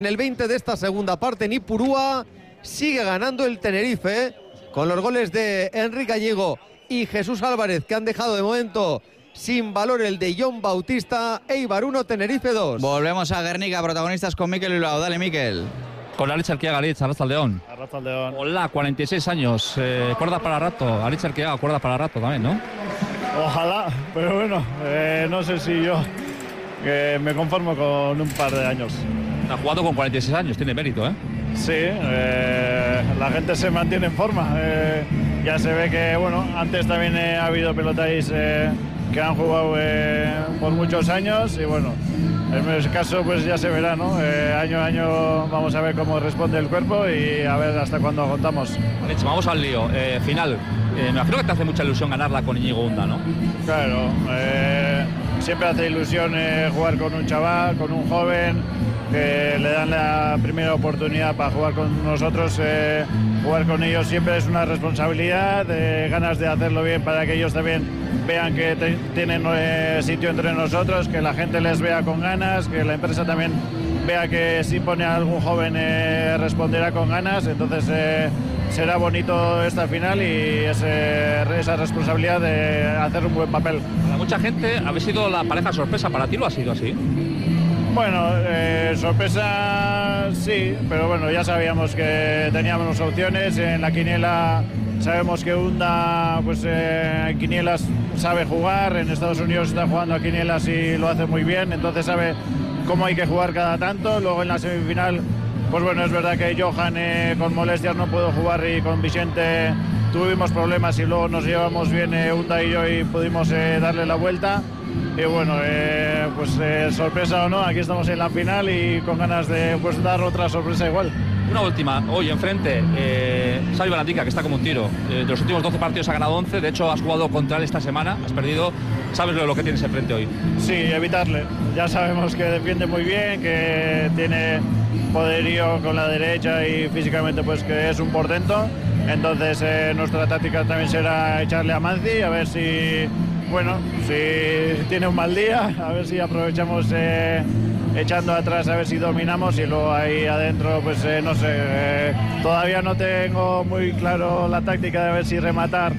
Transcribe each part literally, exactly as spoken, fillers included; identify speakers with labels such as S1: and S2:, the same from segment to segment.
S1: En el veinte de esta segunda parte, en Ipurúa, sigue ganando el Tenerife con los goles de Enrique Gallego y Jesús Álvarez, que han dejado de momento sin valor el de Jon Bautista. Eibar uno, Tenerife dos.
S2: Volvemos a Guernica, protagonistas con Mikel Bilbao. Dale, Mikel.
S3: Con Aritz Erquiaga, Aritz, Arrachaldeón.
S4: Arrachaldeón.
S3: Hola, cuarenta y seis años, eh, cuerda para rato. Aritz Erquiaga, cuerda para rato también, ¿no?
S4: Ojalá, pero bueno, eh, no sé si yo que me conformo con un par de años.
S3: Ha jugado con cuarenta y seis años, tiene mérito, ¿eh?
S4: Sí, eh, la gente se mantiene en forma. Eh, ya se ve que, bueno, antes también eh, ha habido pelotáis eh, que han jugado eh, por muchos años y bueno, en ese caso pues ya se verá, ¿no? Eh, año a año vamos a ver cómo responde el cuerpo y a ver hasta cuándo aguantamos.
S3: Vamos al lío. Eh, final, eh, me imagino que te hace mucha ilusión ganarla con Íñigo Unda, ¿no?
S4: Claro, eh, siempre hace ilusión eh, jugar con un chaval, con un joven, que le dan la primera oportunidad para jugar con nosotros. Eh, jugar con ellos siempre es una responsabilidad, eh, ganas de hacerlo bien para que ellos también vean que te, tienen eh, sitio entre nosotros, que la gente les vea con ganas, que la empresa también vea que si pone a algún joven eh, responderá con ganas. Entonces eh, será bonito esta final y ese, esa responsabilidad de hacer un buen papel.
S3: Para mucha gente habéis sido la pareja sorpresa, ¿para ti lo ha sido así?
S4: Bueno, eh, sorpresa sí, pero bueno, ya sabíamos que teníamos opciones. En la quiniela sabemos que Unda, pues eh, en quinielas sabe jugar, en Estados Unidos está jugando a quinielas y lo hace muy bien, entonces sabe cómo hay que jugar cada tanto. Luego en la semifinal, pues bueno, es verdad que Johan eh, con molestias no pudo jugar y con Vicente tuvimos problemas y luego nos llevamos bien eh, Unda y yo y pudimos eh, darle la vuelta. Y bueno, eh, pues eh, sorpresa o no, aquí estamos en la final y con ganas de pues, dar otra sorpresa igual.
S3: Una última, hoy enfrente, eh, Xavi Barandica, que está como un tiro. Eh, de los últimos doce partidos ha ganado once, de hecho has jugado contra él esta semana, has perdido. ¿Sabes lo, lo que tienes enfrente hoy?
S4: Sí, evitarle. Ya sabemos que defiende muy bien, que tiene poderío con la derecha y físicamente pues que es un portento. Entonces eh, nuestra táctica también será echarle a Manzi, a ver si... Bueno, si tiene un mal día, a ver si aprovechamos eh, echando atrás, a ver si dominamos y luego ahí adentro, pues eh, no sé, eh, todavía no tengo muy claro la táctica de ver si rematar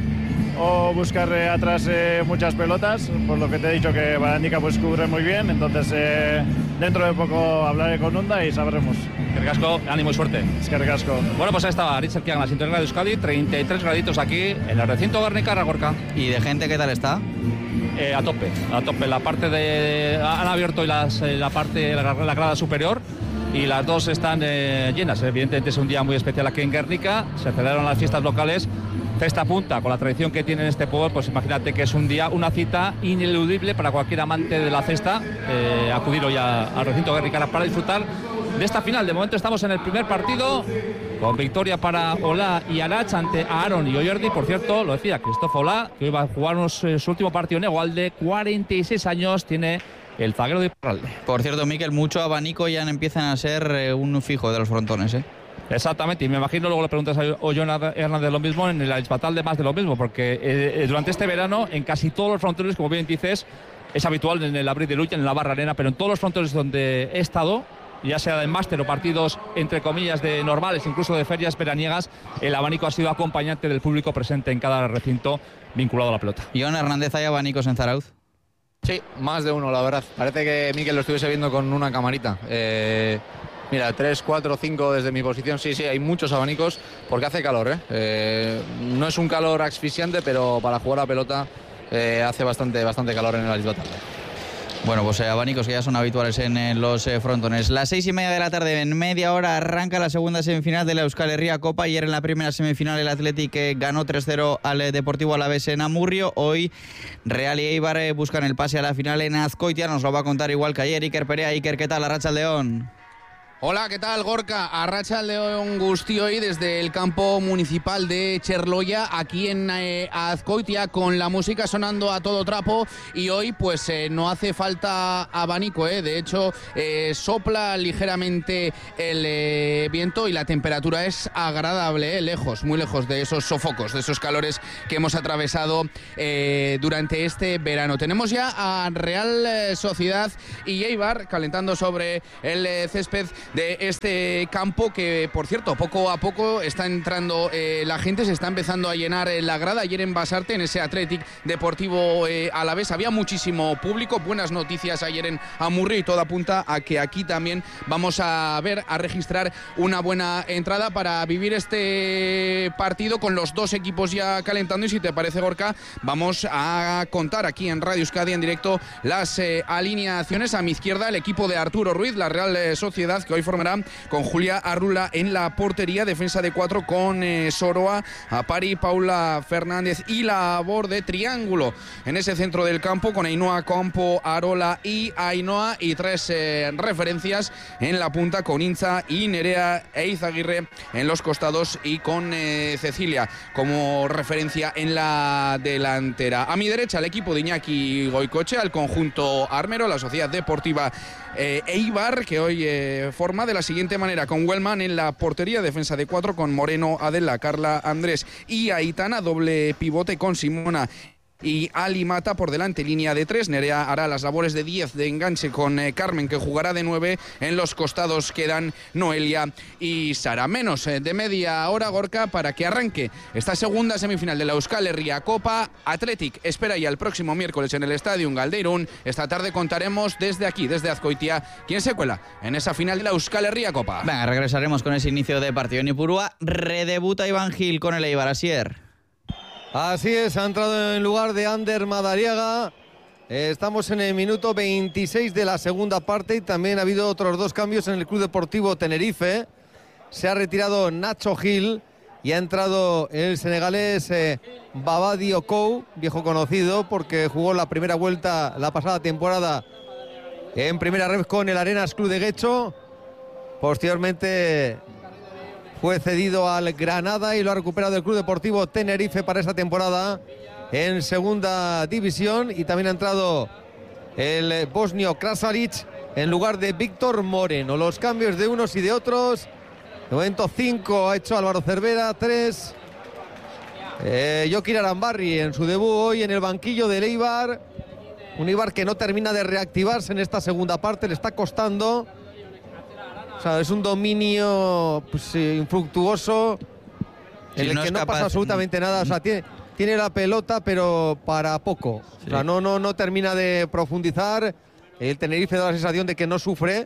S4: o buscar eh, atrás eh, muchas pelotas, por lo que te he dicho que Barandica pues cubre muy bien, entonces eh, dentro de poco hablaré con Unda y sabremos.
S3: Que ricasco, ánimo y suerte.
S4: Es que ricasco.
S3: Bueno, pues ahí estaba Aritz Erquiaga en la sintonía de Euskadi, treinta y tres graditos aquí en el recinto Guernica, Gorka.
S2: ¿Y de gente qué tal está?
S3: Eh, a tope, a tope. La parte de... Han abierto las, la parte, la, la grada superior y las dos están eh, llenas. Evidentemente es un día muy especial aquí en Guernica, se celebran las fiestas locales. Cesta punta, con la tradición que tiene en este pueblo, pues imagínate que es un día, una cita ineludible para cualquier amante de la cesta, eh, acudir hoy a, al recinto Guernica para disfrutar de esta final. De momento estamos en el primer partido, con victoria para Olá y Arach ante Aaron y Oyerdi. Por cierto, lo decía Cristóbal Olá, que hoy va a jugar eh, su último partido en Egualde, cuarenta y seis años tiene el zaguero de Iparralde.
S2: Por cierto, Mikel, mucho abanico ya empiezan a ser eh, un fijo de los frontones, ¿eh?
S3: Exactamente, y me imagino luego le preguntas a Ollón Hernández lo mismo, en el Aizpatal de más de lo mismo, porque eh, durante este verano en casi todos los frontones, como bien dices, es habitual en el Abril de Lucha, en la Barra Arena, pero en todos los frontones donde he estado, ya sea en máster o partidos entre comillas de normales, incluso de ferias veraniegas, el abanico ha sido acompañante del público presente en cada recinto vinculado a la pelota.
S2: Jon Hernández, ¿hay abanicos en Zarauz?
S5: Sí, más de uno, la verdad. Parece que Mikel lo estuviese viendo con una camarita. Eh... Mira, tres, cuatro, cinco desde mi posición, sí, sí, hay muchos abanicos porque hace calor, ¿eh? Eh, no es un calor asfixiante, pero para jugar a pelota eh, hace bastante, bastante calor en el Aizpatal.
S2: Bueno, pues eh, abanicos que ya son habituales en eh, los eh, frontones. Las seis y media de la tarde, en media hora, arranca la segunda semifinal de la Euskal Herria Copa. Ayer en la primera semifinal el Athletic eh, ganó tres cero al eh, Deportivo Alavés en Amurrio. Hoy Real y Eibar eh, buscan el pase a la final en Azkoitia. Nos lo va a contar igual que ayer Iker Perea. Iker, ¿qué tal? Arratsaldeon.
S6: Hola, ¿qué tal, Gorka? Arratsaldeon Guztioi desde el campo municipal de Cherloya, aquí en eh, Azkoitia, con la música sonando a todo trapo, y hoy pues eh, no hace falta abanico, eh. de hecho eh, sopla ligeramente el eh, viento y la temperatura es agradable, eh, lejos, muy lejos de esos sofocos, de esos calores que hemos atravesado eh, durante este verano. Tenemos ya a Real Sociedad y Eibar calentando sobre el eh, césped de este campo que, por cierto, poco a poco está entrando eh, la gente, se está empezando a llenar eh, la grada. Ayer en Basarte, en ese Athletic Deportivo eh, Alavés, había muchísimo público. Buenas noticias ayer en Amurrio y todo apunta a que aquí también vamos a ver, a registrar una buena entrada para vivir este partido con los dos equipos ya calentando. Y si te parece, Gorka, vamos a contar aquí en Radio Euskadi en directo las eh, alineaciones. A mi izquierda, el equipo de Arturo Ruiz, la Real eh, Sociedad, que hoy formará con Julia Arrula en la portería, defensa de cuatro con eh, Soroa, Apari, Paula Fernández y labor de triángulo en ese centro del campo con Ainhoa Campo, Arola y Ainhoa, y tres eh, referencias en la punta con Inza y Nerea e Izaguirre en los costados y con eh, Cecilia como referencia en la delantera. A mi derecha, el equipo de Iñaki Goicoechea, al conjunto armero, la Sociedad Deportiva eh, Eibar, que hoy eh, forma de la siguiente manera: con Wellman en la portería, defensa de cuatro con Moreno, Adela, Carla, Andrés y Aitana, doble pivote con Simona y Ali Mata por delante, línea de tres. Nerea hará las labores de diez de enganche con eh, Carmen, que jugará de nueve. En los costados quedan Noelia y Sara. Menos eh, de media hora, Gorka, para que arranque esta segunda semifinal de la Euskal Herria Copa. Athletic espera ya el próximo miércoles en el Estadio Galdeirun. Esta tarde contaremos desde aquí, desde Azcoitia, quién se cuela en esa final de la Euskal Herria Copa.
S2: Venga, regresaremos con ese inicio de partido en Ipurúa. Redebuta Iván Gil con el Eibar. Asier.
S1: Así es, ha entrado en lugar de Ander Madariaga. Estamos en el minuto veintiséis de la segunda parte y también ha habido otros dos cambios en el Club Deportivo Tenerife. Se ha retirado Nacho Gil y ha entrado el senegalés eh, Babadi Okou, viejo conocido porque jugó la primera vuelta la pasada temporada en primera red con el Arenas Club de Guecho. Posteriormente fue cedido al Granada y lo ha recuperado el Club Deportivo Tenerife para esta temporada en segunda división. Y también ha entrado el bosnio Krasaric en lugar de Víctor Moreno. Los cambios de unos y de otros. De momento cinco ha hecho Álvaro Cervera, tres eh, Jokin Arambarri en su debut hoy en el banquillo del Eibar. Un Eibar que no termina de reactivarse en esta segunda parte, le está costando. O sea, es un dominio pues, infructuoso en
S2: si
S1: el
S2: no
S1: que no
S2: capaz,
S1: pasa absolutamente nada. O sea, tiene, tiene la pelota, pero para poco. Sí. O sea, no, no, no termina de profundizar. El Tenerife da la sensación de que no sufre.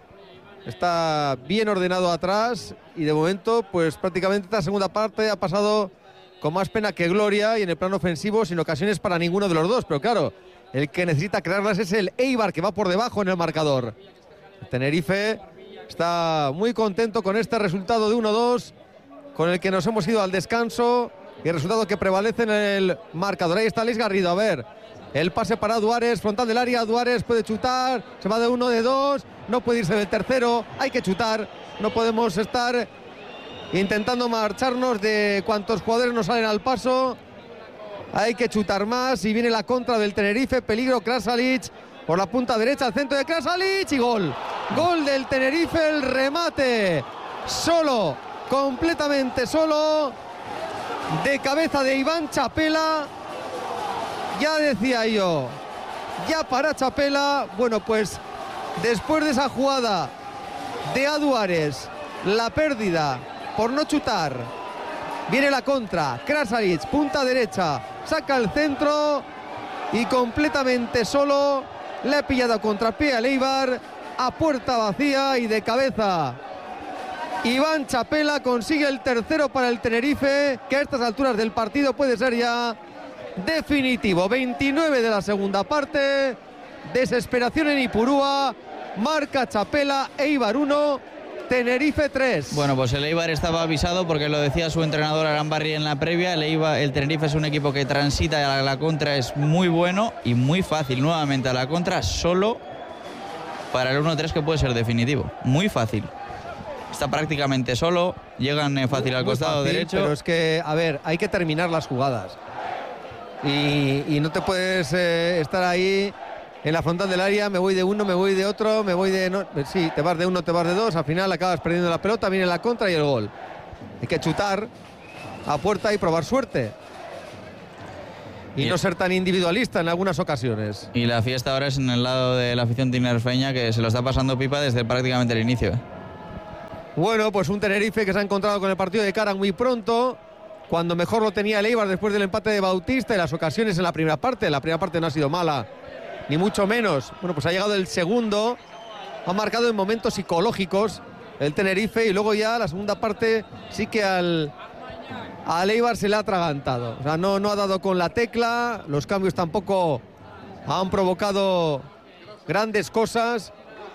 S1: Está bien ordenado atrás y de momento, pues prácticamente esta segunda parte ha pasado con más pena que gloria y en el plano ofensivo sin ocasiones para ninguno de los dos. Pero claro, el que necesita crearlas es el Eibar, que va por debajo en el marcador. El Tenerife está muy contento con este resultado de uno dos, con el que nos hemos ido al descanso y el resultado que prevalece en el marcador. Ahí está Luis Garrido, a ver, el pase para Duárez, frontal del área, Duárez puede chutar, se va de uno, de dos, no puede irse del tercero, hay que chutar, no podemos estar intentando marcharnos de cuantos jugadores nos salen al paso, hay que chutar más y viene la contra del Tenerife, peligro Krasalic. Por la punta derecha, al centro de Krasalic y gol. Gol del Tenerife, el remate. Solo, completamente solo. De cabeza de Iván Chapela. Ya decía yo, ya para Chapela. Bueno, pues después de esa jugada de Aduares, la pérdida por no chutar. Viene la contra. Krasalic, punta derecha. Saca el centro y completamente solo. Le ha pillado a contrapié al Eibar a puerta vacía y de cabeza. Iván Chapela consigue el tercero para el Tenerife, que a estas alturas del partido puede ser ya definitivo. veintinueve de la segunda parte. Desesperación en Ipurúa. Marca Chapela, Eibar uno, Tenerife tres.
S2: Bueno, pues el Eibar estaba avisado porque lo decía su entrenador Arambarri en la previa. El, Eibar, el Tenerife es un equipo que transita a la contra, es muy bueno y muy fácil. Nuevamente a la contra, solo para el uno tres, que puede ser definitivo. Muy fácil. Está prácticamente solo, llegan eh, fácil al costado
S1: fácil,
S2: derecho.
S1: Pero es que, a ver, hay que terminar las jugadas. Y, y no te puedes eh, estar ahí en la frontal del área, me voy de uno, me voy de otro, me voy de... No, sí, te vas de uno, te vas de dos, al final acabas perdiendo la pelota, viene la contra y el gol. Hay que chutar a puerta y probar suerte. Y, y no ser tan individualista en algunas ocasiones.
S2: Y la fiesta ahora es en el lado de la afición tinerfeña, que se lo está pasando pipa desde prácticamente el inicio.
S1: Bueno, pues un Tenerife que se ha encontrado con el partido de cara muy pronto, cuando mejor lo tenía el Eibar después del empate de Bautista y las ocasiones en la primera parte. La primera parte no ha sido mala, ni mucho menos. Bueno, pues ha llegado el segundo, ha marcado en momentos psicológicos el Tenerife, y luego ya la segunda parte sí que al, al Eibar se le ha atragantado. O sea, no, no ha dado con la tecla, los cambios tampoco han provocado grandes cosas.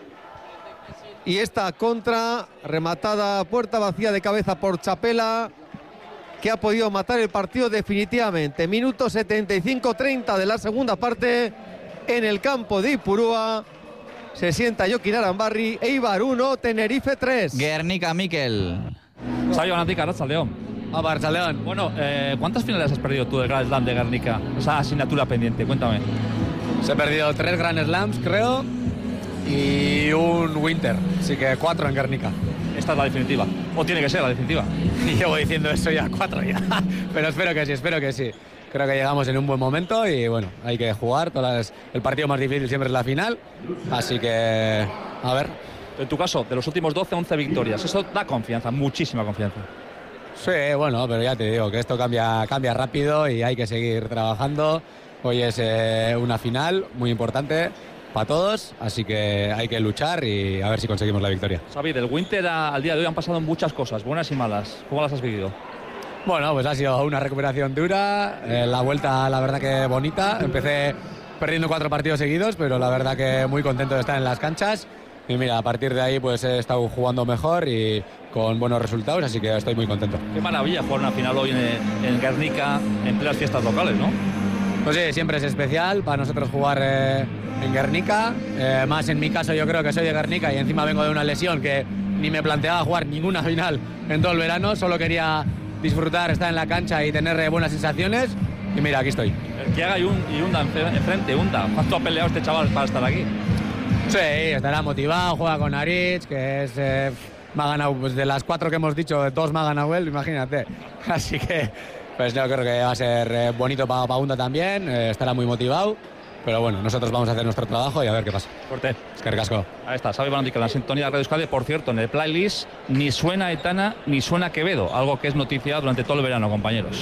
S1: Y esta contra, rematada puerta vacía de cabeza por Chapela, que ha podido matar el partido definitivamente. Minuto setenta y cinco treinta de la segunda parte en el campo de Ipurúa. Se sienta Jokin Arambarri. Eibar uno, Tenerife tres.
S2: Guernica, Mikel.
S3: Sayo Anantica, Arratsaldeon.
S7: A Barcelona.
S3: Bueno, eh, ¿cuántas finales has perdido tú de Grand Slam de Guernica? Esa asignatura pendiente, cuéntame.
S7: Se he perdido tres Grand Slams, creo, y un Winter, así que cuatro en Guernica.
S3: Esta es la definitiva, o tiene que ser la definitiva.
S7: Y llevo diciendo eso ya, cuatro ya, pero espero que sí, espero que sí. Creo que llegamos en un buen momento y bueno, hay que jugar. Todas las, el partido más difícil siempre es la final, así que a ver.
S3: En tu caso, de los últimos doce, once victorias, eso da confianza, muchísima confianza.
S7: Sí, bueno, pero ya te digo que esto cambia, cambia rápido y hay que seguir trabajando. Hoy es eh, una final muy importante para todos, así que hay que luchar y a ver si conseguimos la victoria.
S3: Xavi, del Winter a, al día de hoy han pasado muchas cosas, buenas y malas. ¿Cómo las has vivido?
S7: Bueno, pues ha sido una recuperación dura, eh, la vuelta la verdad que bonita. Empecé perdiendo cuatro partidos seguidos, pero la verdad que muy contento de estar en las canchas. Y mira, a partir de ahí pues he estado jugando mejor y con buenos resultados, así que estoy muy contento.
S3: Qué maravilla jugar una final hoy en, en Guernica, en plenas fiestas locales, ¿no?
S7: Pues sí, siempre es especial para nosotros jugar eh, en Guernica, eh, más en mi caso yo creo que soy de Guernica y encima vengo de una lesión que ni me planteaba jugar ninguna final en todo el verano, solo quería disfrutar, estar en la cancha y tener eh, buenas sensaciones y mira, aquí estoy.
S3: El que haga y, un, y Unda enfrente, Unda, ¿cuánto ha peleado este chaval para estar aquí?
S7: Sí, estará motivado, juega con Aritz, que es... Eh, me ha ganado, pues de las cuatro que hemos dicho, dos me ha ganado él, imagínate. Así que, pues yo creo que va a ser eh, bonito para pa Unda también, eh, estará muy motivado. Pero bueno, nosotros vamos a hacer nuestro trabajo y a ver qué pasa.
S3: Corte.
S7: Es que recasco.
S3: Ahí está, Xavi Bonandica en la sintonía de Radio Euskadi. Por cierto, en el playlist ni suena Etana ni suena Quevedo, algo que es noticia durante todo el verano, compañeros.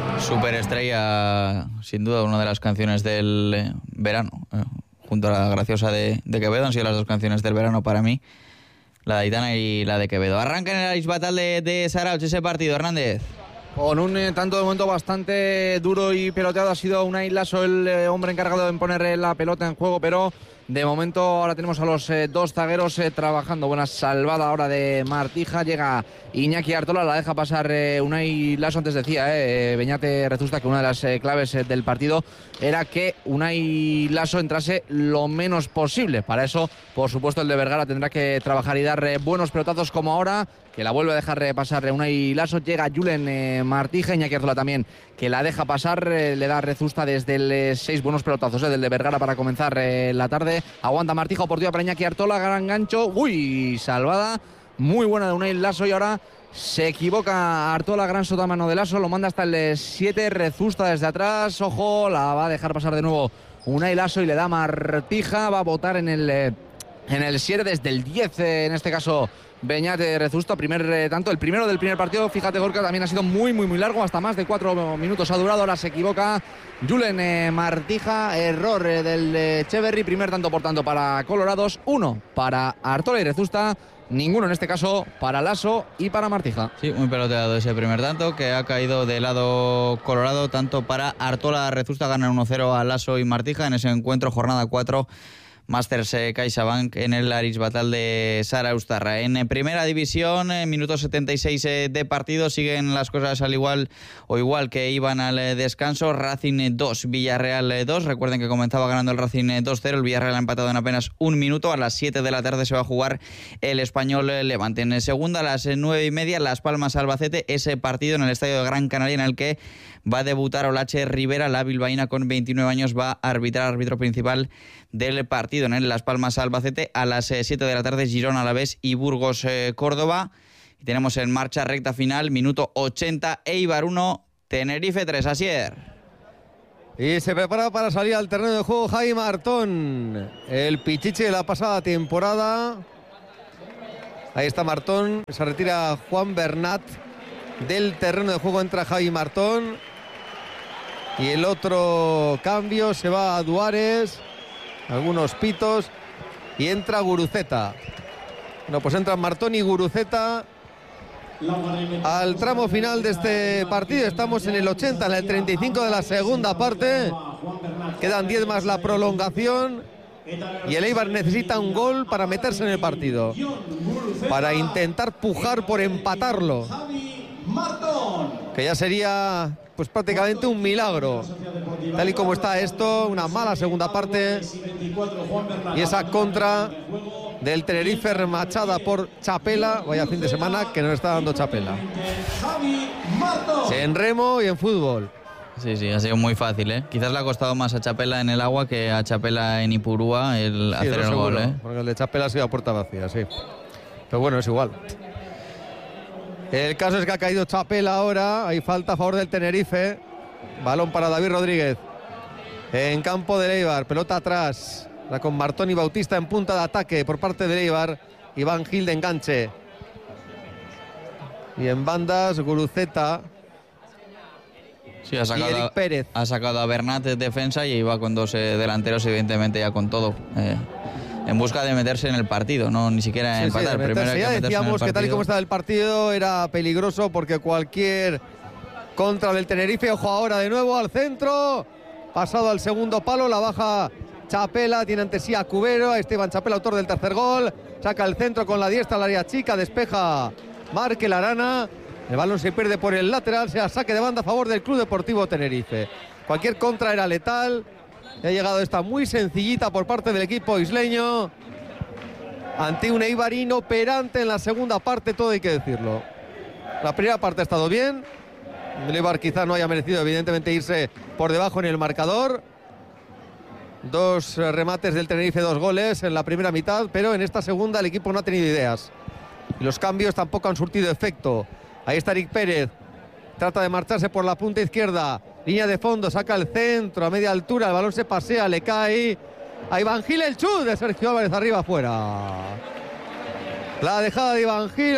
S2: Superestrella, sin duda, una de las canciones del eh, verano. Eh, junto a la graciosa de, de Quevedo, han sido las dos canciones del verano para mí. La de Aitana y la de Quevedo. Arranca en el Arizbatal de, de Sarauch ese partido, Hernández.
S8: Con un eh, tanto de momento bastante duro y peloteado, ha sido Unai Laso el eh, hombre encargado de poner eh, la pelota en juego, pero de momento ahora tenemos a los eh, dos zagueros eh, trabajando. Buena salvada ahora de Martija, llega Iñaki Artola, la deja pasar eh, Unai Laso. Antes decía eh, Beñate Rezusta que una de las eh, claves eh, del partido era que Unai Laso entrase lo menos posible. Para eso, por supuesto, el de Vergara tendrá que trabajar y dar eh, buenos pelotazos como ahora, que la vuelve a dejar eh, pasar eh, Unai Laso. Llega Julen eh, Martija, Iñaki Artola también, que la deja pasar, eh, le da Rezusta desde el eh, seis buenos pelotazos eh, del de Vergara para comenzar eh, la tarde. Aguanta Martija, oportunidad para Iñaki Artola, gran gancho, uy, salvada muy buena de Unai Laso y ahora se equivoca Artola, gran sotamano de Laso, lo manda hasta el siete, Rezusta desde atrás, ojo, la va a dejar pasar de nuevo Unai Laso y le da Martija, va a botar en el, en el siete desde el diez, en este caso Beñate Rezusta, primer eh, tanto, el primero del primer partido. Fíjate, Gorka, también ha sido muy muy muy largo, hasta más de cuatro minutos ha durado. Ahora se equivoca Julen eh, Martija, error eh, del eh, Echeverri, primer tanto por tanto para Colorados, uno para Artola y Rezusta, ninguno en este caso para Laso y para Martija.
S2: Sí, muy peloteado ese primer tanto que ha caído del lado colorado, tanto para Artola. Rezusta gana uno cero a Laso y Martija en ese encuentro, jornada cuatro. Masters eh, CaixaBank en el Arizbatal de Zarauztarra. En eh, primera división, en minuto setenta y seis eh, de partido, siguen las cosas al igual o igual que iban al eh, descanso. Racing dos, Villarreal dos. Recuerden que comenzaba ganando el Racing eh, dos cero. El Villarreal ha empatado en apenas un minuto. A las siete de la tarde se va a jugar el Español eh, Levante. En segunda, a las eh, nueve y media, Las Palmas Albacete. Ese partido en el estadio de Gran Canaria en el que va a debutar Olache Rivera. La bilbaína con veintinueve años va a arbitrar, árbitro principal del partido en el Las Palmas Albacete. A las siete de la tarde, Girona Alavés y Burgos eh, Córdoba. Y tenemos en marcha recta final, minuto ochenta, Eibar uno, Tenerife tres. Asier.
S1: Y se prepara para salir al terreno de juego Jaime Martón, el pichichi de la pasada temporada. Ahí está Martón, se retira Juan Bernat del terreno de juego, entra Javi Martón. Y el otro cambio se va a Duárez, algunos pitos, y entra Guruceta. Bueno, pues entran Martón y Guruceta al tramo final de este partido. Estamos en el ochenta, en el treinta y cinco de la segunda parte. Quedan diez más la prolongación. Y el Eibar necesita un gol para meterse en el partido, para intentar pujar por empatarlo, que ya sería pues prácticamente un milagro. Tal y como está esto, una mala segunda parte. Y esa contra del Tenerife remachada por Chapela. Vaya fin de semana que nos está dando Chapela. En remo y en fútbol.
S2: Sí, sí, ha sido muy fácil, ¿eh? Quizás le ha costado más a Chapela en el agua que a Chapela en Ipurúa el
S1: sí,
S2: hacer el
S1: seguro,
S2: gol, ¿eh?
S1: Porque el de Chapela ha sido a puerta vacía, sí. Pero bueno, es igual. El caso es que ha caído Chapela ahora. Hay falta a favor del Tenerife. Balón para David Rodríguez. En campo del Eibar. Pelota atrás. La con Martón y Bautista en punta de ataque por parte del Eibar. Iván Gil de enganche. Y en bandas, Guruceta.
S2: Sí, ha sacado,
S1: y Eric Pérez.
S2: Ha sacado a Bernat de defensa y iba con dos eh, delanteros, evidentemente, ya con todo. Eh, en busca de meterse en el partido, no ni siquiera
S1: Sí,
S2: empatar.
S1: sí, de
S2: Primero hay que
S1: ya
S2: meterse
S1: decíamos
S2: en el
S1: que tal y como estaba el partido era peligroso porque cualquier contra del Tenerife. Ojo ahora de nuevo al centro. Pasado al segundo palo, la baja Chapela, tiene ante sí a Cubero, a Esteban Chapela, autor del tercer gol. Saca el centro con la diestra al área chica, despeja Markel Arana. El balón se pierde por el lateral, sea saque de banda a favor del Club Deportivo Tenerife. Cualquier contra era letal. Y ha llegado esta muy sencillita por parte del equipo isleño ante un Eibar inoperante en la segunda parte, todo hay que decirlo. La primera parte ha estado bien. El Eibar quizá no haya merecido evidentemente irse por debajo en el marcador. Dos remates del Tenerife, dos goles en la primera mitad, pero en esta segunda el equipo no ha tenido ideas. Y los cambios tampoco han surtido efecto. Ahí está Eric Pérez, trata de marcharse por la punta izquierda, línea de fondo, saca el centro a media altura, el balón se pasea, le cae a Iván Gil, el chut de Sergio Álvarez arriba afuera. La dejada de Iván Gil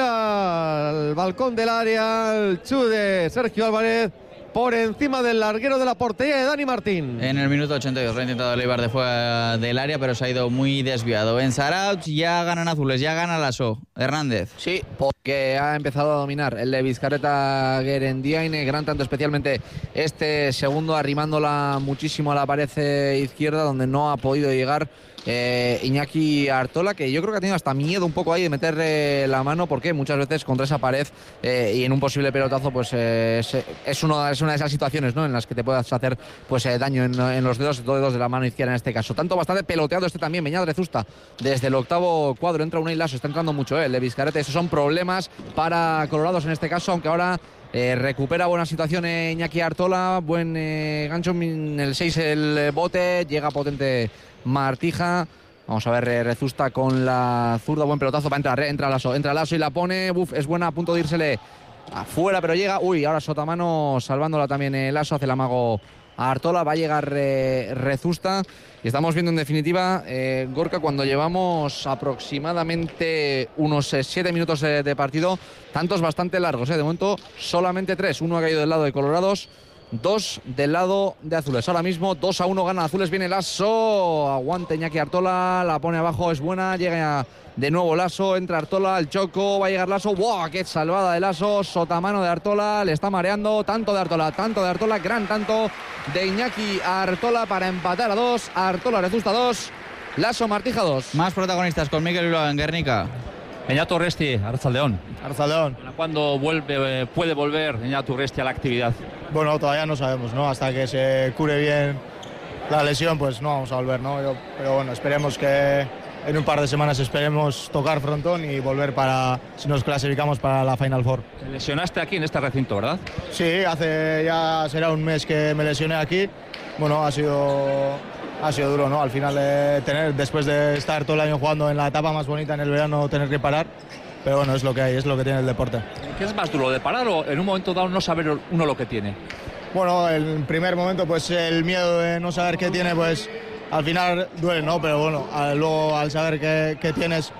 S1: al balcón del área, el chut de Sergio Álvarez por encima del larguero de la portería de Dani Martín.
S2: En el minuto ochenta y dos lo ha intentado el Eibar de fuera del área, pero se ha ido muy desviado. En Sarauch ya ganan azules, ya gana Lasso. Hernández.
S8: Sí, porque ha empezado a dominar el de Vizcarreta Guerendiaine, gran tanto, especialmente este segundo, arrimándola muchísimo a la pared izquierda, donde no ha podido llegar Eh, Iñaki Artola, que yo creo que ha tenido hasta miedo un poco ahí de meterle la mano, porque muchas veces contra esa pared eh, y en un posible pelotazo pues eh, es, es, uno, es una de esas situaciones, ¿no?, en las que te puedas hacer pues eh, daño en, en los dedos, dos dedos de la mano izquierda en este caso. Tanto bastante peloteado este también, Beñat Rezusta, desde el octavo cuadro, entra Unai Lasso, está entrando mucho eh, el de Vizcarreta. Esos son problemas para Colorados en este caso, aunque ahora Eh, recupera buena situación eh, Iñaki Artola, buen eh, gancho en el seis, el eh, bote, llega potente Martija. Vamos a ver, eh, Rezusta con la zurda, buen pelotazo, va a entrar, eh, entra Lasso, entra Lasso y la pone, uf, es buena, a punto de írsele afuera, pero llega, uy, ahora Sotamano salvándola también, eh, Lasso, hace el amago a Artola, va a llegar eh, Rezusta. Y estamos viendo en definitiva, eh, Gorka, cuando llevamos aproximadamente unos eh, siete minutos eh, de partido, tantos bastante largos, eh, de momento solamente tres, uno ha caído del lado de Colorados, dos del lado de Azules. Ahora mismo dos a uno gana Azules, viene Lasso, aguanta Iñaki Artola, la pone abajo, es buena, llega de nuevo Lasso, entra Artola, el choco, va a llegar Lasso, ¡wow! ¡Qué salvada de Lasso! Sotamano de Artola, le está mareando, tanto de Artola, tanto de Artola, gran tanto de Iñaki Artola para empatar a dos, Artola Rezusta dos, Lasso Martija dos.
S2: Más protagonistas con Mikel Bilbao en Guernica.
S3: Eñatu Urresti, Arrachaldeón.
S9: Arrachaldeón.
S3: ¿Cuándo vuelve, puede volver Eñatu Urresti a la actividad?
S9: Bueno, todavía no sabemos, ¿no? Hasta que se cure bien la lesión, pues no vamos a volver, ¿no? Yo, pero bueno, esperemos que en un par de semanas esperemos tocar frontón y volver para, si nos clasificamos para la Final Four.
S3: Te lesionaste aquí en este recinto, ¿verdad?
S9: Sí, hace ya será un mes que me lesioné aquí. Bueno, ha sido, ha sido duro, ¿no? Al final de tener, después de estar todo el año jugando en la etapa más bonita en el verano, tener que parar. Pero bueno, es lo que hay, es lo que tiene el deporte.
S3: ¿Qué es más duro, de parar o en un momento dado no saber uno lo que tiene?
S9: Bueno, el primer momento, pues el miedo de no saber qué tiene, pues al final duele, ¿no? Pero bueno, luego al saber que, que tienes,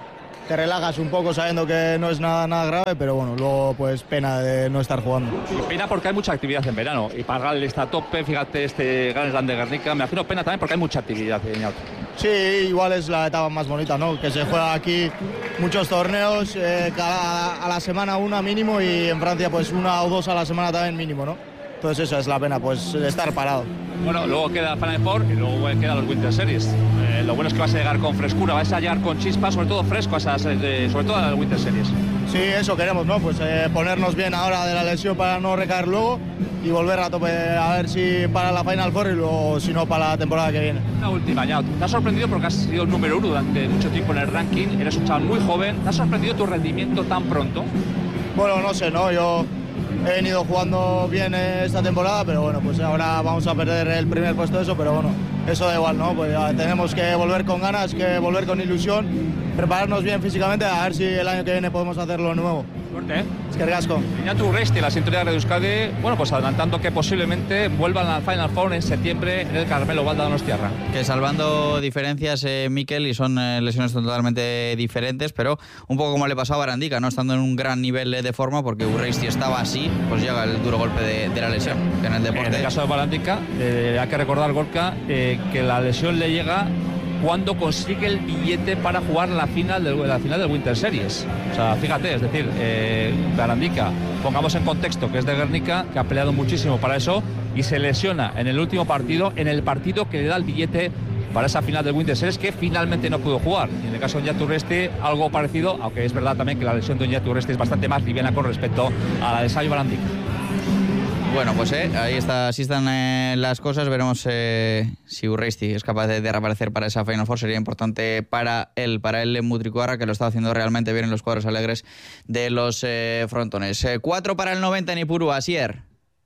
S9: te relajas un poco sabiendo que no es nada, nada grave, pero bueno, luego pues pena de no estar jugando.
S3: Y pena porque hay mucha actividad en verano, y Pargal está a tope, fíjate este Grand Slam de Guernica, me imagino pena también porque hay mucha actividad, Iñaki.
S9: Sí, igual es la etapa más bonita, ¿no? Que se juega aquí muchos torneos, eh, cada, a la semana una mínimo, y en Francia pues una o dos a la semana también mínimo, ¿no? Entonces esa es la pena, pues estar parado.
S3: Bueno, luego queda Final Four y luego quedan los Winter Series. Eh, lo bueno es que vas a llegar con frescura, vas a llegar con chispas, sobre todo fresco, a esas, eh, sobre todo a las Winter Series.
S9: Sí, eso queremos, ¿no? Pues eh, ponernos bien ahora de la lesión para no recaer luego y volver a tope, a ver si para la Final Four y luego si no para la temporada que viene.
S3: Una última, ya. ¿Te has sorprendido porque has sido el número uno durante mucho tiempo en el ranking? Eres un chaval muy joven. ¿Te ha sorprendido tu rendimiento tan pronto?
S9: Bueno, no sé, ¿no? Yo he venido jugando bien esta temporada, pero bueno, pues ahora vamos a perder el primer puesto de eso, pero bueno, eso da igual, ¿no? Pues ya tenemos que volver con ganas, que volver con ilusión, prepararnos bien físicamente, a ver si el año que viene podemos hacerlo nuevo.
S3: Suerte, ¿eh?
S9: Es que ricasco.
S3: Iñaki Urresti, la sintonía de Euskadi, bueno, pues adelantando que posiblemente vuelvan al Final Four en septiembre en el Carmelo Valda Donostiarra.
S2: Que salvando diferencias, eh, Mikel, y son eh, lesiones totalmente diferentes, pero un poco como le pasó a Barandica, no estando en un gran nivel de forma, porque Urresti estaba así, pues llega el duro golpe de, de la lesión. Que en el deporte...
S3: En el caso de Barandica, eh, hay que recordar, Gorka, eh, que la lesión le llega cuando consigue el billete para jugar la final del, la final del Winter Series. O sea, fíjate, es decir, eh, Barandica, pongamos en contexto que es de Guernica, que ha peleado muchísimo para eso, y se lesiona en el último partido, en el partido que le da el billete para esa final del Winter Series, que finalmente no pudo jugar. Y en el caso de Iñaki Urresti, algo parecido, aunque es verdad también que la lesión de Iñaki Urresti es bastante más liviana con respecto a la de Sayo Barandica.
S2: Bueno, pues eh, ahí está, así están eh, las cosas. Veremos eh, si Urresti es capaz de, de reaparecer para esa Final Four. Sería importante para él, para él en Mutricuarra, que lo está haciendo realmente bien en los cuadros alegres de los eh, frontones. Eh, cuatro para el noventa en Ipurúa, Asier.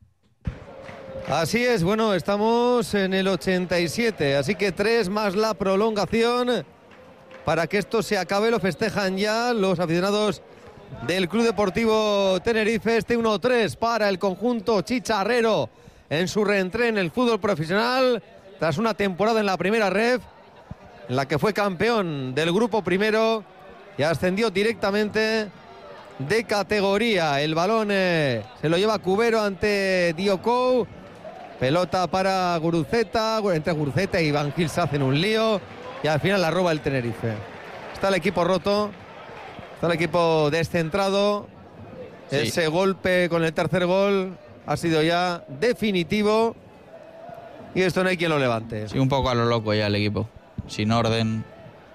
S1: Así es, bueno, estamos en el ochenta y siete, así que tres más la prolongación para que esto se acabe. Lo festejan ya los aficionados del Club Deportivo Tenerife. Este uno tres para el conjunto chicharrero en su reentré en el fútbol profesional tras una temporada en la primera ref en la que fue campeón del grupo primero y ascendió directamente de categoría. El balón eh, se lo lleva Cubero ante Diocou, pelota para Guruceta, entre Guruceta y Iván Gil se hacen un lío y al final la roba el Tenerife. Está el equipo roto, está el equipo descentrado. Sí. Ese golpe con el tercer gol ha sido ya definitivo y esto no hay quien lo levante.
S2: Sí, un poco a lo loco ya el equipo, sin orden.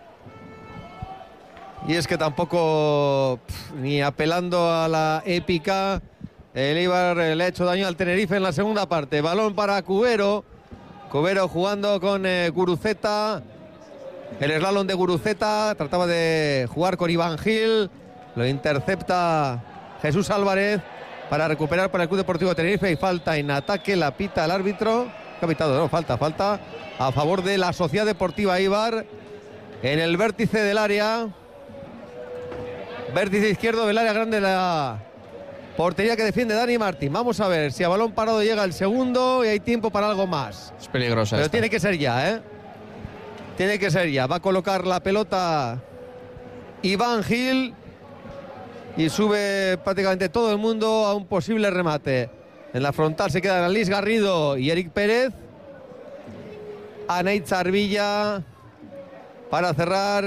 S1: Y es que tampoco, pff, ni apelando a la épica, el Eibar le ha hecho daño al Tenerife en la segunda parte. Balón para Cubero, Cubero jugando con eh, Guruceta. El slalom de Guruceta, trataba de jugar con Iván Gil, lo intercepta Jesús Álvarez para recuperar para el Club Deportivo Tenerife y falta en ataque, la pita el árbitro. ¿Qué ha pitado? No, falta, falta a favor de la Sociedad Deportiva Eibar en el vértice del área. Vértice izquierdo del área grande, la portería que defiende Dani Martín. Vamos a ver si a balón parado llega el segundo y hay tiempo para algo más.
S2: Es peligrosa.
S1: Pero
S2: esta.
S1: Tiene que ser ya, ¿eh? Tiene que ser ya. Va a colocar la pelota Iván Gil y sube prácticamente todo el mundo a un posible remate. En la frontal se quedan Alice Garrido y Eric Pérez. Anaitz Arvilla para cerrar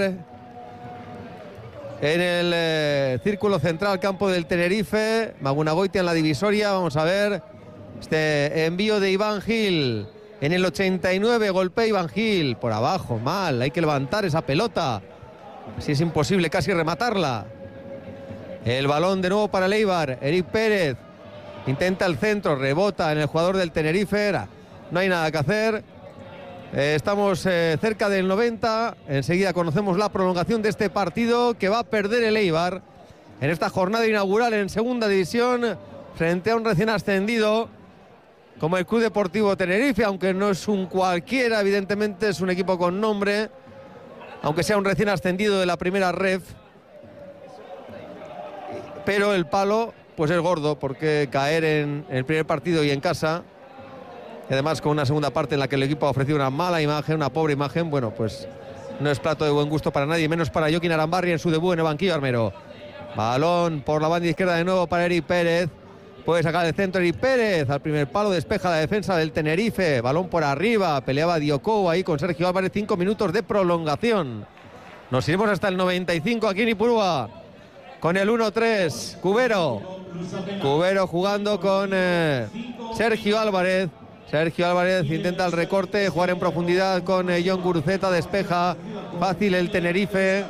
S1: en el eh, círculo central, campo del Tenerife. Magunagoitia en la divisoria. Vamos a ver este envío de Iván Gil. En el ochenta y nueve golpea Iván Gil. Por abajo, mal. Hay que levantar esa pelota. Si es imposible casi rematarla. El balón de nuevo para el Eibar. Eric Pérez intenta el centro. Rebota en el jugador del Tenerife. No hay nada que hacer. Eh, estamos eh, cerca del noventa. Enseguida conocemos la prolongación de este partido que va a perder el Eibar en esta jornada inaugural en segunda división frente a un recién ascendido como el Club Deportivo Tenerife, aunque no es un cualquiera, evidentemente es un equipo con nombre, aunque sea un recién ascendido de la primera ref, pero el palo pues es gordo, porque caer en el primer partido y en casa, y además con una segunda parte en la que el equipo ha ofrecido una mala imagen, una pobre imagen, bueno, pues no es plato de buen gusto para nadie, menos para Joaquín Arambarri en su debut en el banquillo armero. Balón por la banda izquierda de nuevo para Eric Pérez. Puede sacar el centro Eric Pérez. Al primer palo despeja la defensa del Tenerife. Balón por arriba. Peleaba Diocou ahí con Sergio Álvarez. Cinco minutos de prolongación. Nos iremos hasta el noventa y cinco aquí en Ipurúa. Con el uno tres. Cubero. Cubero jugando con eh, Sergio Álvarez. Sergio Álvarez intenta el recorte. Jugar en profundidad con eh, John Guruceta. Despeja fácil el Tenerife.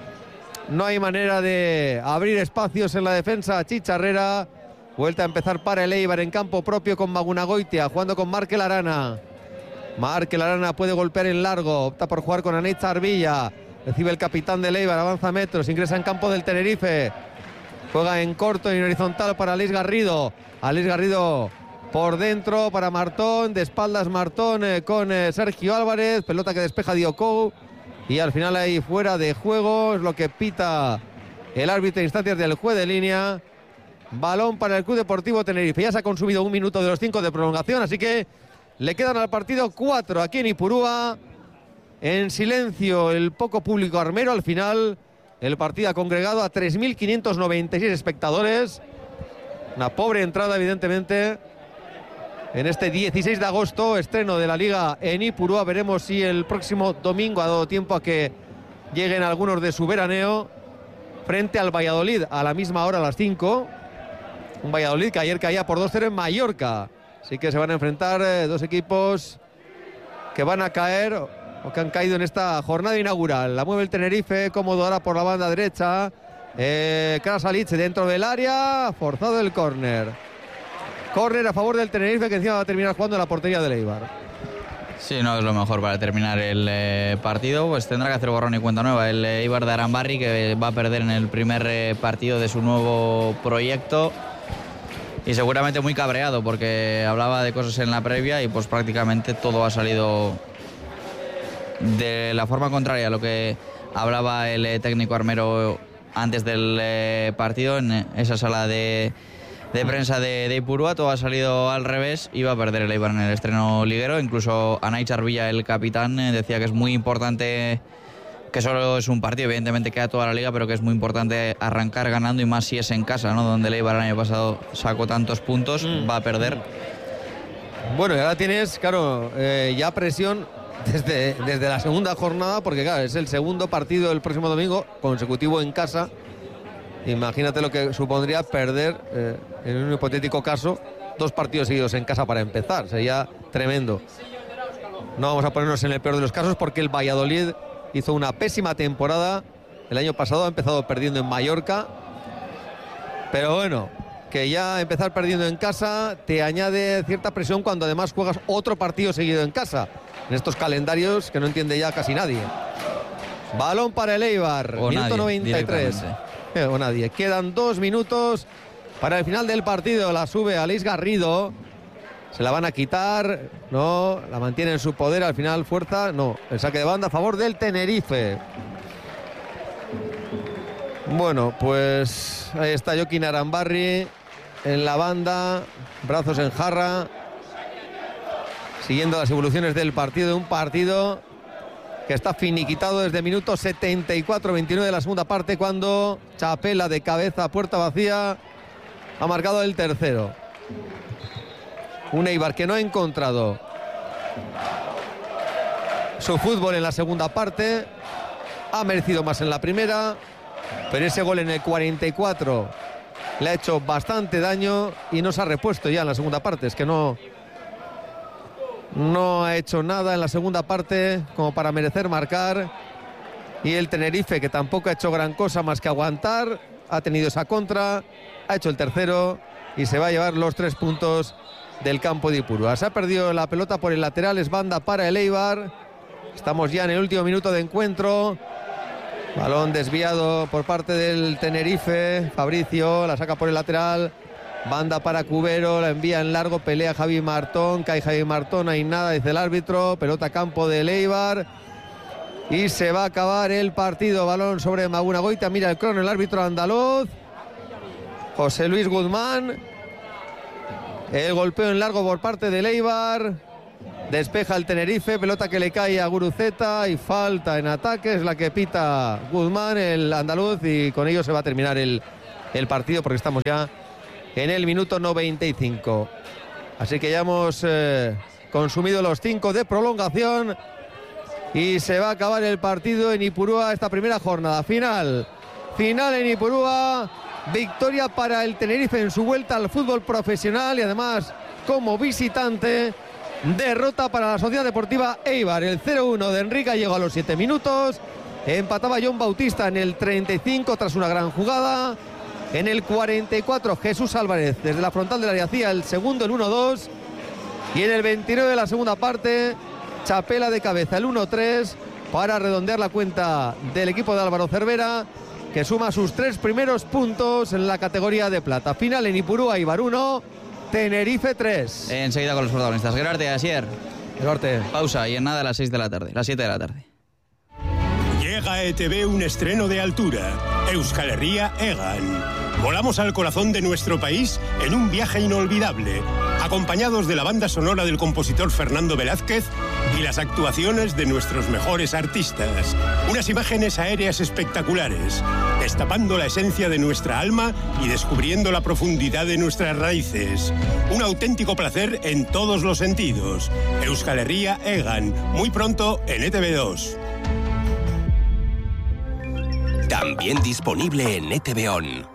S1: No hay manera de abrir espacios en la defensa chicharrera. Vuelta a empezar para el Eibar en campo propio con Magunagoitia, jugando con Markel Arana. Markel Arana puede golpear en largo, opta por jugar con Aneitz Arvilla. Recibe el capitán del Eibar, avanza metros, ingresa en campo del Tenerife. Juega en corto y en horizontal para Alex Garrido. Alex Garrido por dentro para Martón, de espaldas Martón eh, con eh, Sergio Álvarez. Pelota que despeja Diocou. Y al final ahí fuera de juego, es lo que pita el árbitro en instancias del juez de línea. Balón para el Club Deportivo Tenerife. Ya se ha consumido un minuto de los cinco de prolongación, así que le quedan al partido cuatro aquí en Ipurúa. En silencio el poco público armero. Al final el partido ha congregado a tres mil quinientos noventa y seis espectadores. Una pobre entrada, evidentemente. En este dieciséis de agosto, estreno de la Liga en Ipurúa. Veremos si el próximo domingo ha dado tiempo a que lleguen algunos de su veraneo. Frente al Valladolid a la misma hora, a las cinco. Un Valladolid que ayer caía por dos cero en Mallorca. Así que se van a enfrentar eh, dos equipos que van a caer o que han caído en esta jornada inaugural. La mueve el Tenerife, cómodo ahora por la banda derecha. Eh, Krasalic dentro del área, forzado el córner. Córner a favor del Tenerife, que encima va a terminar jugando en la portería del Eibar.
S2: Sí, no es lo mejor para terminar el eh, partido, pues tendrá que hacer borrón y cuenta nueva el eh, Eibar de Arambarri, que va a perder en el primer eh, partido de su nuevo proyecto. Y seguramente muy cabreado, porque hablaba de cosas en la previa y pues prácticamente todo ha salido de la forma contraria a lo que hablaba el eh, técnico armero antes del eh, partido en esa sala de, de prensa de, de Ipurúa. Todo ha salido al revés y va a perder el Eibar en el estreno liguero. Incluso Aneitz Arvilla, el capitán, eh, decía que es muy importante, que solo es un partido, evidentemente queda toda la liga, pero que es muy importante arrancar ganando, y más si es en casa, ¿no? Donde el Eibar el año pasado sacó tantos puntos, mm. va a perder.
S1: Bueno, y ahora tienes, claro, eh, ya presión desde, desde la segunda jornada, porque claro, es el segundo partido del próximo domingo consecutivo en casa. Imagínate lo que supondría perder, eh, en un hipotético caso, dos partidos seguidos en casa para empezar. Sería tremendo. No vamos a ponernos en el peor de los casos, porque el Valladolid hizo una pésima temporada. El año pasado ha empezado perdiendo en Mallorca. Pero bueno, que ya empezar perdiendo en casa te añade cierta presión cuando además juegas otro partido seguido en casa. En estos calendarios que no entiende ya casi nadie. Balón para el Eibar.
S2: O
S1: minuto
S2: nadie,
S1: noventa y tres. Eh, o nadie. Quedan dos minutos para el final del partido. La sube Alex Garrido. Se la van a quitar, no, la mantiene en su poder, al final fuerza, no, el saque de banda a favor del Tenerife. Bueno, pues ahí está Joaquín Arambarri en la banda, brazos en jarra, siguiendo las evoluciones del partido, de un partido que está finiquitado desde minuto setenta y cuatro veintinueve de la segunda parte, cuando Chapela de cabeza, puerta vacía, ha marcado el tercero. Un Eibar que no ha encontrado su fútbol en la segunda parte, ha merecido más en la primera, pero ese gol en el cuarenta y cuatro le ha hecho bastante daño y no se ha repuesto ya en la segunda parte. Es que no, no ha hecho nada en la segunda parte como para merecer marcar, y el Tenerife, que tampoco ha hecho gran cosa más que aguantar, ha tenido esa contra, ha hecho el tercero y se va a llevar los tres puntos del campo de Ipurúa. Se ha perdido la pelota por el lateral, es banda para el Eibar. Estamos ya en el último minuto de encuentro. Balón desviado por parte del Tenerife. Fabricio la saca por el lateral. Banda para Cubero, la envía en largo, pelea Javi Martón, cae Javi Martón, hay nada, dice el árbitro. Pelota a campo del Eibar. Y se va a acabar el partido. Balón sobre Magunagoitia, mira el crono el árbitro andaluz, José Luis Guzmán. El golpeo en largo por parte del Eibar Despeja el Tenerife, pelota que le cae a Guruceta y falta en ataque, es la que pita Guzmán, el andaluz, y con ello se va a terminar el, el partido porque estamos ya en el minuto noventa y cinco. Así que ya hemos eh, consumido los cinco de prolongación y se va a acabar el partido en Ipurúa, esta primera jornada. Final, final en Ipurúa, victoria para el Tenerife en su vuelta al fútbol profesional y además como visitante. Derrota para la Sociedad Deportiva Eibar, el cero uno de Enrique Gallego a los siete minutos. Empataba Jon Bautista en el treinta y cinco tras una gran jugada. En el cuarenta y cuatro Jesús Álvarez desde la frontal del área hacía el segundo, el uno dos. Y en el veintinueve de la segunda parte, Chapela de cabeza, el uno tres, para redondear la cuenta del equipo de Álvaro Cervera, que suma sus tres primeros puntos en la categoría de plata. Final en Ipurúa, Eibar uno, Tenerife tres.
S2: Enseguida con los protagonistas. Gerarte, Asier.
S1: Gerarte.
S2: Pausa y en nada a las seis de la tarde, las siete de la tarde.
S10: Llega a E T V un estreno de altura, Euskal Herria Egan. Volamos al corazón de nuestro país en un viaje inolvidable, acompañados de la banda sonora del compositor Fernando Velázquez y las actuaciones de nuestros mejores artistas. Unas imágenes aéreas espectaculares, destapando la esencia de nuestra alma y descubriendo la profundidad de nuestras raíces. Un auténtico placer en todos los sentidos. Euskal Herria Egan, muy pronto en E T V dos.
S11: También disponible en E T V On.